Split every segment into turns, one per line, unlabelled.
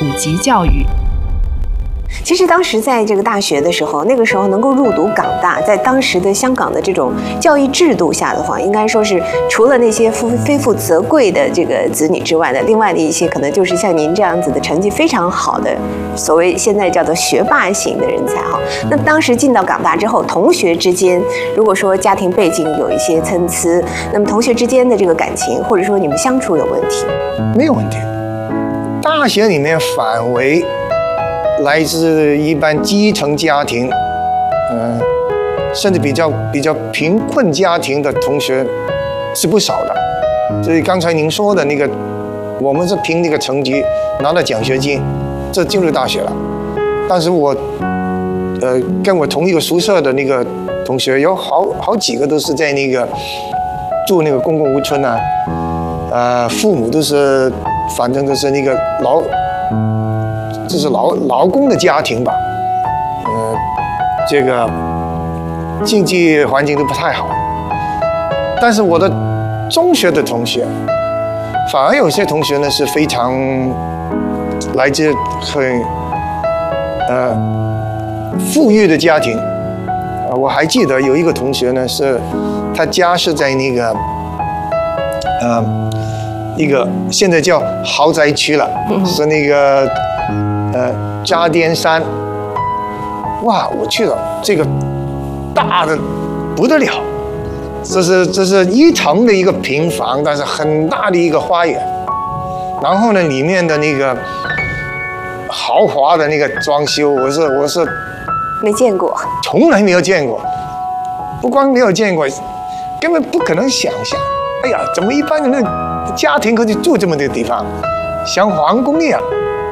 普及教育。
其实当时在这个大学的时候，那个时候能够入读港大，在当时的香港的这种教育制度下的话，应该说是除了那些非富则贵的这个子女之外的，另外的一些可能就是像您这样子的成绩非常好的，所谓现在叫做学霸型的人才哈。那当时进到港大之后，同学之间如果说家庭背景有一些参差，那么同学之间的这个感情或者说你们相处有问题？
没有问题。大学里面反为来自一般基层家庭，甚至比较贫困家庭的同学是不少的。所以刚才您说的那个，我们是凭那个成绩拿到奖学金，这进入大学了。但是我，跟我同一个宿舍的那个同学有好几个都是在那个住那个公共屋村啊，父母都是反正都是那个就是劳工的家庭吧，这个经济环境都不太好。但是我的中学的同学，反而有些同学呢是非常来自很富裕的家庭。我还记得有一个同学呢，是他家是在那个一个现在叫豪宅区了，是那个渣甸山。哇，我去了，这个大的不得了，这是一层的一个平房，但是很大的一个花园。然后呢，里面的那个豪华的那个装修，我是
没见过，
从来没有见过。不光没有见过，根本不可能想象。哎呀，怎么一般人的家庭可以住这么的地方，像皇宫一样，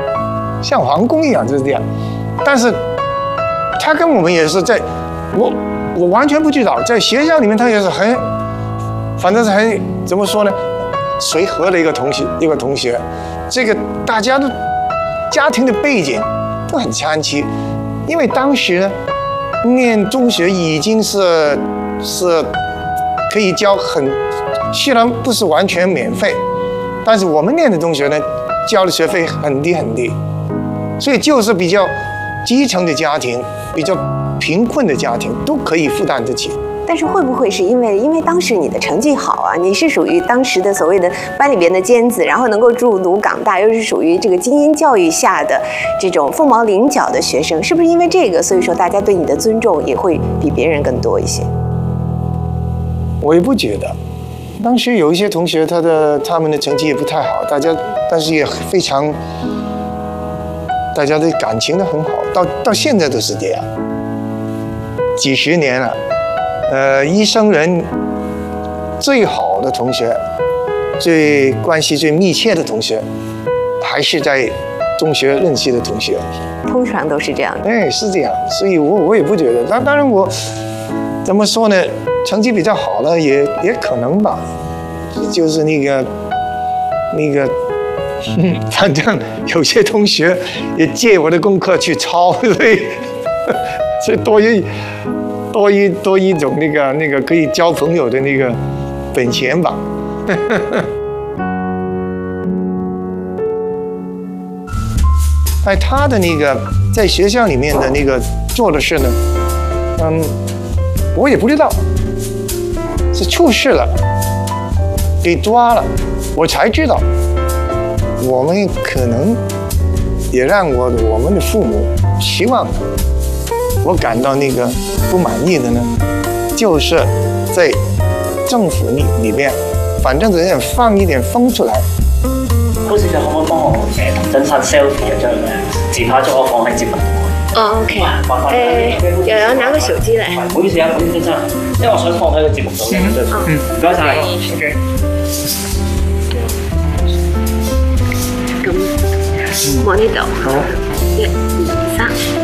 就是这样。但是他跟我们也是在，我完全不知道，在学校里面他也是反正是很怎么说呢，随和的一个同学，这个大家的家庭的背景都很参差，因为当时呢，念中学已经是可以交虽然不是完全免费，但是我们念的中学呢，交的学费很低很低，所以就是比较基层的家庭，比较贫困的家庭都可以负担得起。
但是会不会是因为当时你的成绩好啊，你是属于当时的所谓的班里边的尖子，然后能够入读港大，又是属于这个精英教育下的这种凤毛麟角的学生，是不是因为这个，所以说大家对你的尊重也会比别人更多一些？
我也不觉得，当时有一些同学他们的成绩也不太好，但是也非常，大家的感情都很好，到现在都是这样，几十年了。一生人最好的同学，关系最密切的同学，还是在中学认识的同学。
通常都是这样的。
哎，是这样，所以我也不觉得。当然我怎么说呢？成绩比较好的也可能吧，就是那个，反正有些同学也借我的功课去抄，所以多一种那个可以交朋友的那个本钱吧。他的那个在学校里面的那个做的事呢，我也不知道，是出事了，给抓了，我才知道。我们可能也让我们的父母希望我感到那个不满意的呢，就是在政府里面，反正只是放一點風出嚟。
高小姐可唔可以幫我同真實 selfie 一張自拍咗，我放喺節目度。
哦 ，OK。有人拿個手機嚟。
唔好意思啊，唔好意思，因為我想放喺個節目度嘅。唔該晒。OK。
咁，望呢度。好。1、2、3。